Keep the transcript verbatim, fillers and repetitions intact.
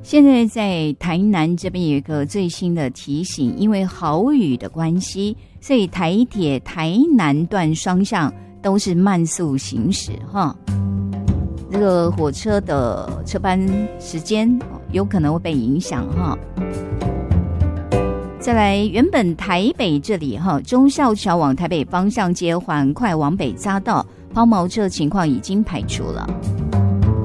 现在在台南这边有一个最新的提醒，因为豪雨的关系，所以台铁台南段双向都是慢速行驶哈。这个火车的车班时间有可能会被影响哈。再来，原本台北这里哈，忠孝桥往台北方向接缓快往北匝道抛锚车情况已经排除了。